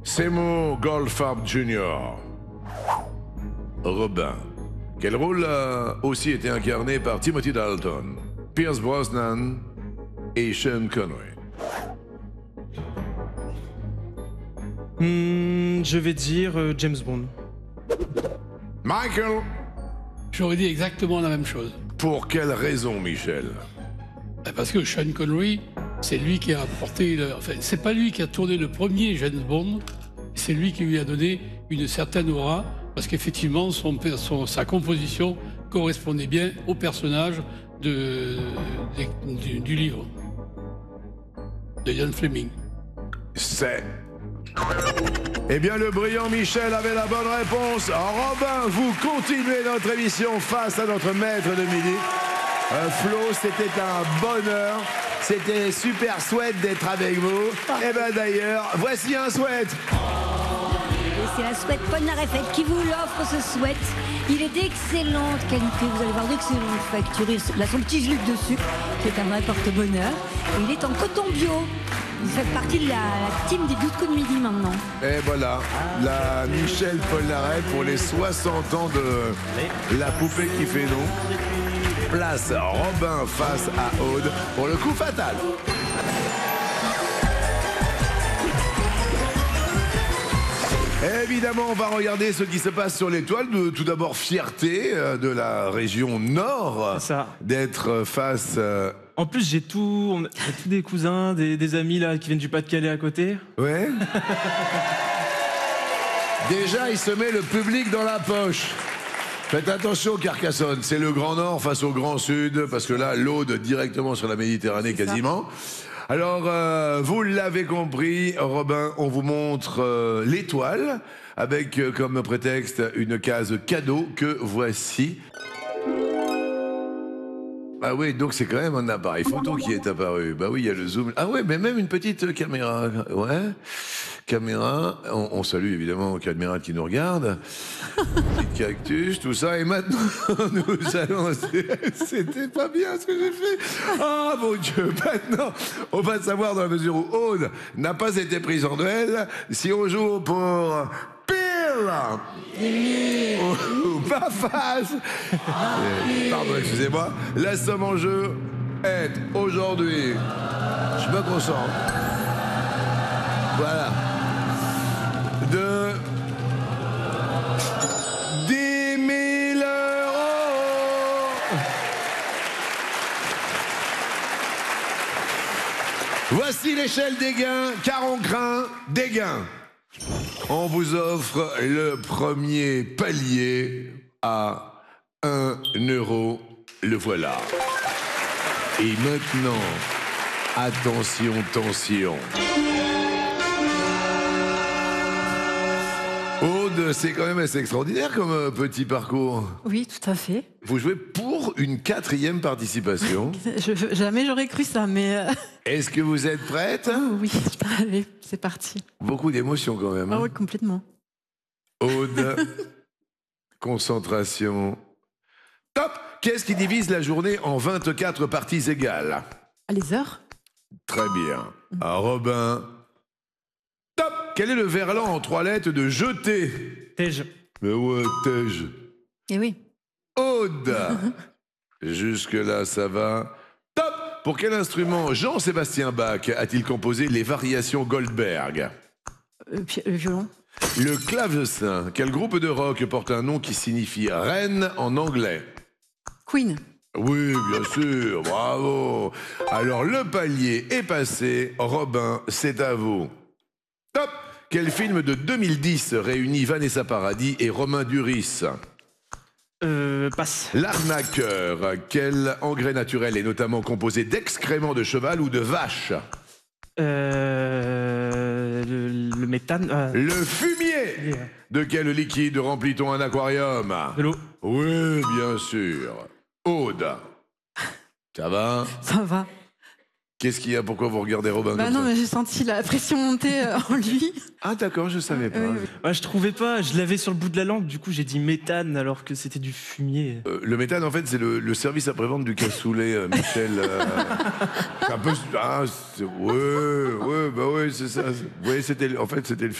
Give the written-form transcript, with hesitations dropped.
Seymour Goldfarb Jr. Robin. Quel rôle a aussi été incarné par Timothy Dalton, Pierce Brosnan et Sean Connery? Je vais dire James Bond. Michael. J'aurais dit exactement la même chose. Pour quelle raison, Michel? Parce que Sean Connery, c'est lui qui a apporté... Enfin, c'est pas lui qui a tourné le premier James Bond, c'est lui qui lui a donné une certaine aura, parce qu'effectivement, sa composition correspondait bien au personnage du livre de Ian Fleming. C'est... Eh bien, le brillant Michel avait la bonne réponse. Robin, vous continuez notre émission face à notre maître de midi. Flo, c'était un bonheur. C'était super chouette d'être avec vous. Et bien d'ailleurs, voici un sweat. C'est la sweat Polnareff qui vous l'offre, ce sweat. Il est d'excellente qualité, vous allez voir, d'excellente facture. Il a son petit jus dessus, qui est un vrai porte-bonheur. Et il est en coton bio. Vous faites partie de la team des 12 coups de midi maintenant. Et voilà, la Michel Polnareff pour les 60 ans de la poupée qui fait non. Place Robin face à Aude pour le coup fatal. Évidemment, on va regarder ce qui se passe sur l'étoile. Tout d'abord, fierté de la région nord d'être face... En plus, j'ai tous des cousins, des amis là qui viennent du Pas-de-Calais à côté. Ouais. Déjà, il se met le public dans la poche. Faites attention, Carcassonne, c'est le Grand Nord face au Grand Sud, parce que là, l'Aude directement sur la Méditerranée quasiment. Alors, vous l'avez compris, Robin, on vous montre l'étoile, avec comme prétexte une case cadeau que voici. Ah oui, donc c'est quand même un appareil photo qui est apparu. Bah oui, il y a le zoom. Ah ouais, mais même une petite caméra. Ouais, caméra. On salue évidemment Caméra qui nous regarde. Petite cactus, tout ça. Et maintenant, nous allons... C'était pas bien ce que j'ai fait. Ah mon Dieu, maintenant, on va savoir dans la mesure où Aude n'a pas été prise en duel, si on joue pour... ou pas face. Pardon, excusez-moi. La somme en jeu est aujourd'hui, je me concentre, voilà, de 10 000 €. Voici l'échelle des gains, car on craint des gains. On vous offre le premier palier à 1 €. Le voilà. Et maintenant, attention, tension. Aude, c'est quand même assez extraordinaire comme petit parcours. Oui, tout à fait. Vous jouez pour une 4e participation. Jamais j'aurais cru ça, mais... Est-ce que vous êtes prête? Oui, allez, c'est parti. Beaucoup d'émotions quand même. Ah oui, complètement. Aude, concentration. Top! Qu'est-ce qui divise la journée en 24 parties égales? Les heures? Très bien. Robin. Top! Quel est le verlan en 3 lettres de jeter? Tej. Mais ouais, Tej. Eh oui. Aude. Jusque-là, ça va. Top! Pour quel instrument Jean-Sébastien Bach a-t-il composé les variations Goldberg? Le violon. Le clavecin. Quel groupe de rock porte un nom qui signifie reine en anglais? Queen. Oui, bien sûr, bravo. Alors, le palier est passé. Robin, c'est à vous. Top! Quel film de 2010 réunit Vanessa Paradis et Romain Duris? Passe. L'arnaqueur. Quel engrais naturel est notamment composé d'excréments de cheval ou de vache? Le méthane. Le fumier. De quel liquide remplit-on un aquarium? De l'eau. Oui, bien sûr. Aude. Ça va? Ça va. Qu'est-ce qu'il y a? Pourquoi vous regardez Robin Bah comme non, ça? mais j'ai senti la pression monter en lui. Ah d'accord, je savais pas. Ouais, je trouvais pas, je l'avais sur le bout de la langue, du coup j'ai dit méthane alors que c'était du fumier. Le méthane, en fait, c'est le service après-vente du cassoulet, Michel. C'est un peu... Ah, ouais, bah ouais, c'est ça. Vous voyez, en fait, c'était le